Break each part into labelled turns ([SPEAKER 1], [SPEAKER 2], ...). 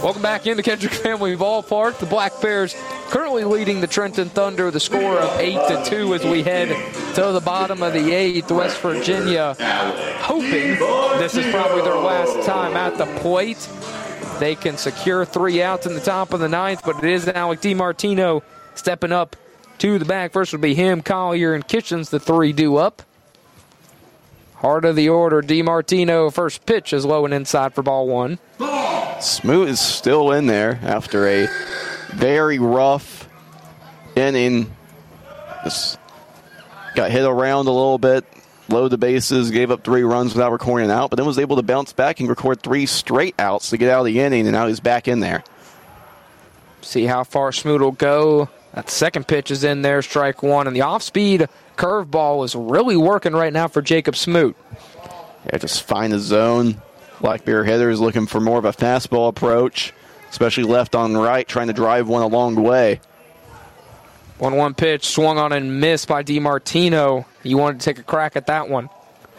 [SPEAKER 1] Welcome back into Kendrick Family Ballpark. The Black Bears currently leading the Trenton Thunder with a score of 8-2 as we head to the bottom of the 8th. West Virginia hoping this is probably their last time at the plate. They can secure 3 outs in the top of the 9th, but it is Alec DiMartino stepping up to the back. First will be him, Collier, and Kitchens, the 3 due up. Heart of the order, DiMartino, first pitch is low and inside for ball 1.
[SPEAKER 2] Smoot is still in there after a very rough inning. Just got hit around a little bit, loaded the bases, gave up 3 runs without recording an out, but then was able to bounce back and record 3 straight outs to get out of the inning, and now he's back in there.
[SPEAKER 1] See how far Smoot will go. That second pitch is in there, strike 1, and the off-speed curveball is really working right now for Jacob Smoot.
[SPEAKER 2] Yeah, just find the zone. Black Bear hitter is looking for more of a fastball approach, especially left on right, trying to drive one a long way.
[SPEAKER 1] 1-1 pitch, swung on and missed by DiMartino. He wanted to take a crack at that one.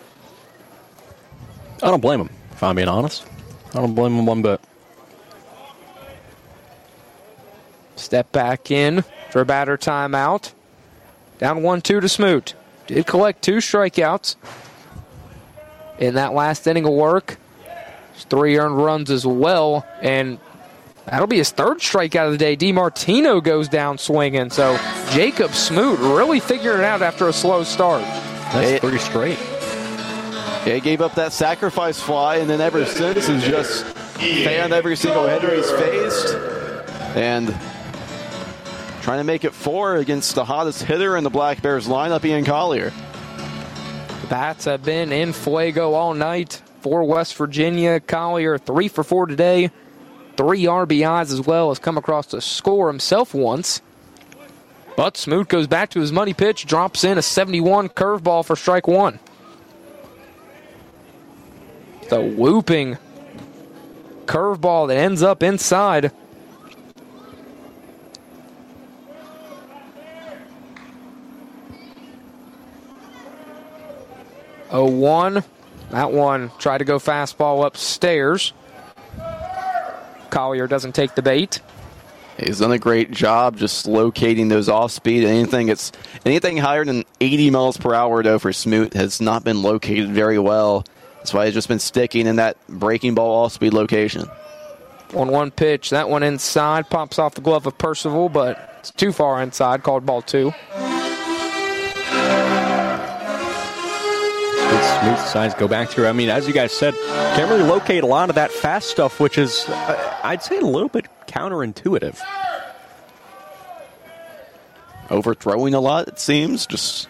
[SPEAKER 3] I don't blame him, if I'm being honest. I don't blame him one bit.
[SPEAKER 1] Step back in for a batter timeout. Down 1-2 to Smoot. Did collect 2 strikeouts in that last inning of work. 3 earned runs as well, and that'll be his 3rd strikeout of the day. DiMartino goes down swinging, so Jacob Smoot really figuring it out after a slow start.
[SPEAKER 3] That's 3 straight.
[SPEAKER 2] Yeah, he gave up that sacrifice fly, and then ever since has just fanned every single hitter he's faced, and trying to make it 4 against the hottest hitter in the Black Bears lineup, Ian Collier.
[SPEAKER 1] The bats have been in fuego all night for West Virginia. Collier 3 for 4 today. 3 RBIs as well, has come across to score himself once. But Smoot goes back to his money pitch, drops in a 71 curveball for strike 1. The whooping curveball that ends up inside. Oh, 1. That one tried to go fastball upstairs. Collier doesn't take the bait.
[SPEAKER 2] He's done a great job just locating those off-speed. Anything higher than 80 miles per hour, though, for Smoot has not been located very well. That's why he's just been sticking in that breaking ball off-speed location.
[SPEAKER 1] 1-1 pitch. That one inside. Pops off the glove of Percival, but it's too far inside. Called ball 2.
[SPEAKER 3] Smoot decides to go back through. I mean, as you guys said, can't really locate a lot of that fast stuff, which is, I'd say, a little bit counterintuitive.
[SPEAKER 2] Overthrowing a lot, it seems. Just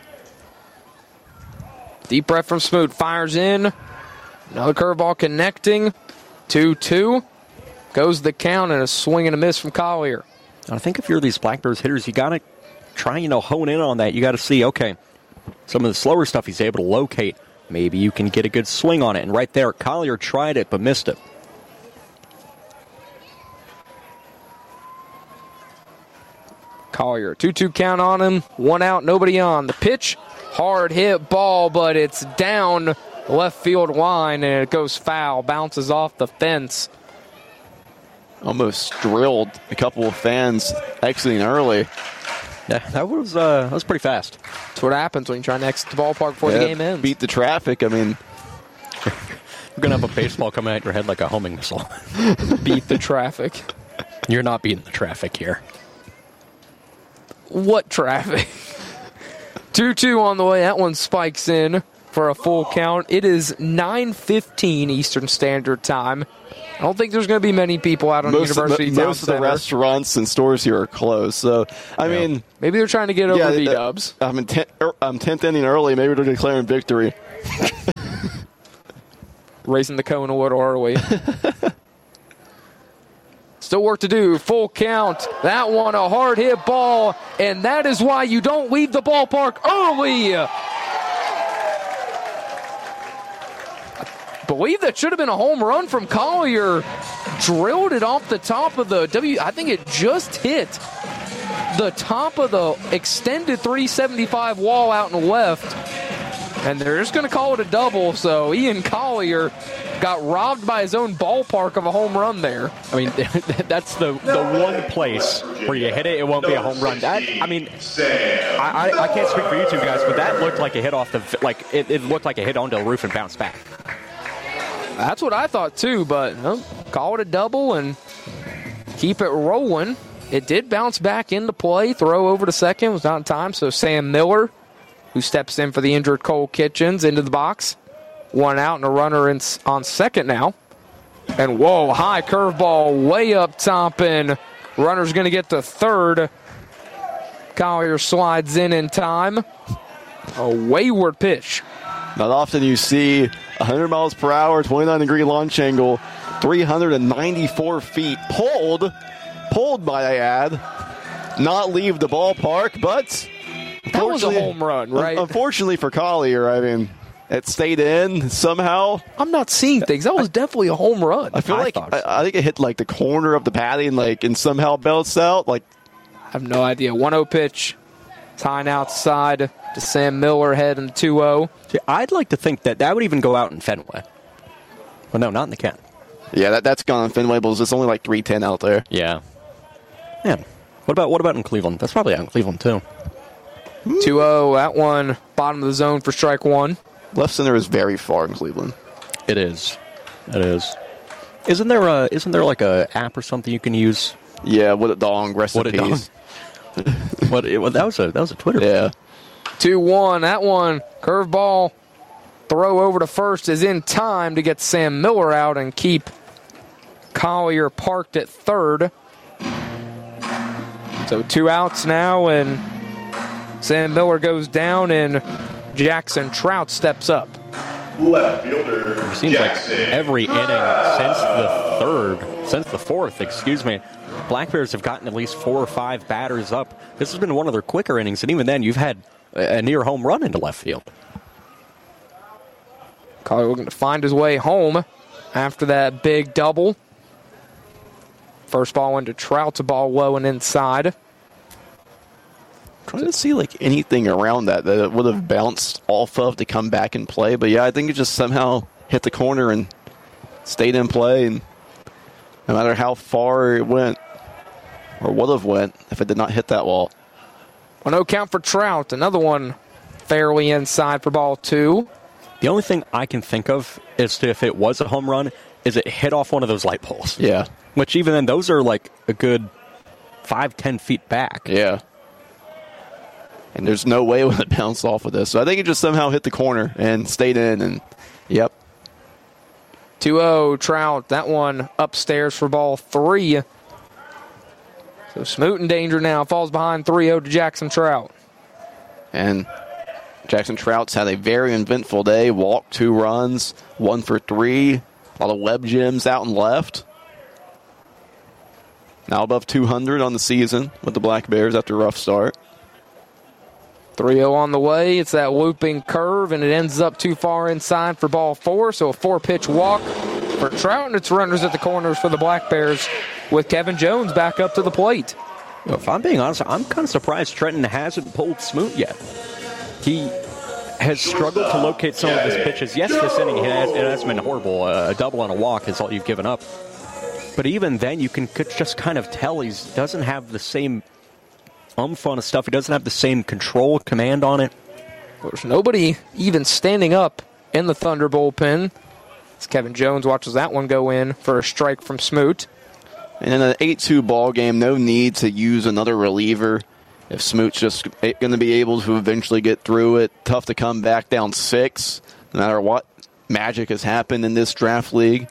[SPEAKER 1] deep breath from Smoot. Fires in. Another curveball connecting. 2-2. Goes the count, and a swing and a miss from Collier.
[SPEAKER 3] I think if you're these Black Bears hitters, you got to try, hone in on that. You got to see, okay, some of the slower stuff he's able to locate. Maybe you can get a good swing on it. And right there, Collier tried it but missed it.
[SPEAKER 1] Collier, 2-2 count on him. 1 out, nobody on. The pitch, hard hit ball, but it's down left field line, and it goes foul. Bounces off the fence.
[SPEAKER 2] Almost drilled a couple of fans exiting early.
[SPEAKER 3] Yeah, that was pretty fast.
[SPEAKER 1] That's what happens when you try to exit the ballpark before the game ends.
[SPEAKER 2] Beat the traffic. I mean,
[SPEAKER 3] you're going to have a baseball coming at your head like a homing missile.
[SPEAKER 1] Beat the traffic.
[SPEAKER 3] You're not beating the traffic here.
[SPEAKER 1] What traffic? 2-2 on the way. That one spikes in for a full count. It is 9:15 Eastern Standard Time. I don't think there's going to be many people out on University Town
[SPEAKER 2] Most of the restaurants and stores here are closed. So, I mean,
[SPEAKER 1] maybe they're trying to get over B-dubs.
[SPEAKER 2] I'm 10th inning early. Maybe they're declaring victory.
[SPEAKER 1] Raising the cone a little early. Still work to do. Full count. That one a hard hit ball, and that is why you don't leave the ballpark early. I believe that should have been a home run from Collier. Drilled it off the top of the I think it just hit the top of the extended 375 wall out and left. And they're just going to call it a double, so Ian Collier got robbed by his own ballpark of a home run there.
[SPEAKER 3] I mean, that's the one place where you hit it, it won't be a home run. That, I mean, I can't speak for you two guys, but that looked like a hit off the, like, it looked like a hit onto the roof and bounced back.
[SPEAKER 1] That's what I thought too, but call it a double and keep it rolling. It did bounce back into play. Throw over to second was not in time, so Sam Miller, who steps in for the injured Cole Kitchens, into the box. One out and a runner on second now. And whoa, high curveball way up top, and runner's going to get to third. Collier slides in time. A wayward pitch.
[SPEAKER 2] Not often you see 100 miles per hour, 29-degree launch angle, 394 feet pulled by a ad, not leave the ballpark, but
[SPEAKER 1] that was a home run, right?
[SPEAKER 2] Unfortunately for Collier, I mean, it stayed in somehow.
[SPEAKER 1] I'm not seeing things. That was definitely a home run.
[SPEAKER 2] I feel like I think it hit like the corner of the padding, and somehow bounced out. I
[SPEAKER 1] have no idea. 1-0 pitch. Tying outside to Sam Miller, heading 2-0.
[SPEAKER 3] I'd like to think that would even go out in Fenway. Well, no, not in the Ken.
[SPEAKER 2] Yeah, that's gone in Fenway, but it's only like 310 out there.
[SPEAKER 3] Yeah. Man, what about in Cleveland? That's probably out in Cleveland, too.
[SPEAKER 1] 2-0, that one, bottom of the zone for strike one.
[SPEAKER 2] Left center is very far in Cleveland.
[SPEAKER 3] It is. Isn't there like a app or something you can use?
[SPEAKER 2] Yeah, what a dong, recipes.
[SPEAKER 3] That was a Twitter.
[SPEAKER 2] Yeah.
[SPEAKER 1] 2-1, that one, curveball, throw over to first is in time to get Sam Miller out and keep Collier parked at third. So 2 outs now, and Sam Miller goes down, and Jackson Trout steps up.
[SPEAKER 4] Left fielder.
[SPEAKER 3] It seems
[SPEAKER 4] Jackson.
[SPEAKER 3] like every inning since the fourth, Black Bears have gotten at least 4 or 5 batters up. This has been one of their quicker innings, and even then, you've had a near home run into left field.
[SPEAKER 1] Collier looking to find his way home after that big double. First ball into Trout, a ball low and inside.
[SPEAKER 2] Trying to see anything around that it would have bounced off of to come back and play. But yeah, I think it just somehow hit the corner and stayed in play. And no matter how far it went, or would have went if it did not hit that wall.
[SPEAKER 1] 1-0 count for Trout. Another one fairly inside for ball 2.
[SPEAKER 3] The only thing I can think of is if it was a home run, is it hit off one of those light poles.
[SPEAKER 2] Yeah.
[SPEAKER 3] Which even then, those are a good 5-10 feet back.
[SPEAKER 2] Yeah. And there's no way it would have bounced off of this. So I think it just somehow hit the corner and stayed in. And, yep.
[SPEAKER 1] 2-0 Trout. That one upstairs for ball 3. So Smoot in danger now. Falls behind 3-0 to Jackson Trout.
[SPEAKER 2] And Jackson Trout's had a very eventful day. Walked 2 runs, 1 for 3. A lot of web gems out and left. Now above 200 on the season with the Black Bears after a rough start.
[SPEAKER 1] 3-0 on the way. It's that looping curve, and it ends up too far inside for ball 4. So a 4-pitch walk for Trout, and it's runners at the corners for the Black Bears with Kevin Jones back up to the plate.
[SPEAKER 3] If I'm being honest, I'm kind of surprised Trenton hasn't pulled Smoot yet. He has struggled to locate some of his pitches. Yes, this inning it has been horrible. A double and a walk is all you've given up. But even then, you can just kind of tell he doesn't have the same fun of stuff. He doesn't have the same control, command on it.
[SPEAKER 1] There's nobody even standing up in the Thunder bullpen. As Kevin Jones watches that one go in for a strike from Smoot.
[SPEAKER 2] And in an 8-2 ball game, no need to use another reliever. If Smoot's just going to be able to eventually get through it, tough to come back down 6, no matter what magic has happened in this draft league.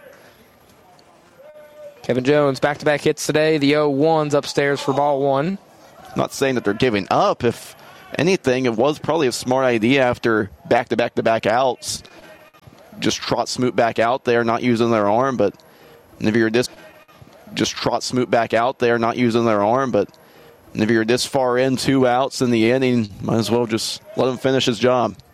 [SPEAKER 1] Kevin Jones, back-to-back hits today. The 0-1's upstairs for ball 1.
[SPEAKER 2] Not saying that they're giving up. If anything, it was probably a smart idea after back-to-back outs. Just trot Smoot back out there, not using their arm. But if you're just trot Smoot back out there, not using their arm. But if you're this far in, 2 outs in the inning, might as well just let him finish his job.